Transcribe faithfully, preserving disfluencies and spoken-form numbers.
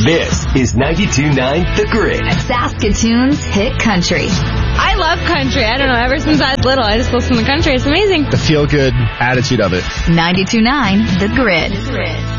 This is ninety-two point nine The Grid. Saskatoon's hit country. I love country. I don't know. Ever since I was little, I just listen to country. It's amazing. The feel-good attitude of it. ninety-two point nine The Grid.